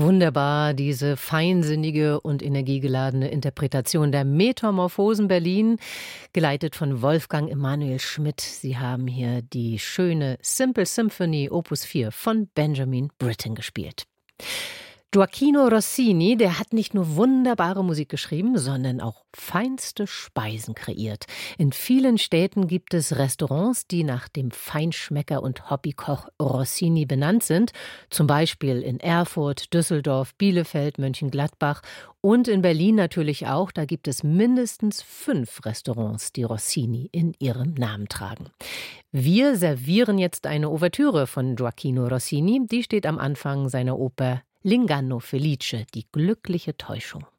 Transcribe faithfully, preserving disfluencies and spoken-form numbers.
Wunderbar, diese feinsinnige und energiegeladene Interpretation der Metamorphosen Berlin, geleitet von Wolfgang Emanuel Schmidt. Sie haben hier die schöne Simple Symphony Opus vier von Benjamin Britten gespielt. Gioachino Rossini, der hat nicht nur wunderbare Musik geschrieben, sondern auch feinste Speisen kreiert. In vielen Städten gibt es Restaurants, die nach dem Feinschmecker und Hobbykoch Rossini benannt sind. Zum Beispiel in Erfurt, Düsseldorf, Bielefeld, Mönchengladbach und in Berlin natürlich auch. Da gibt es mindestens fünf Restaurants, die Rossini in ihrem Namen tragen. Wir servieren jetzt eine Ouvertüre von Gioachino Rossini. Die steht am Anfang seiner Oper L'Inganno Felice, die glückliche Täuschung.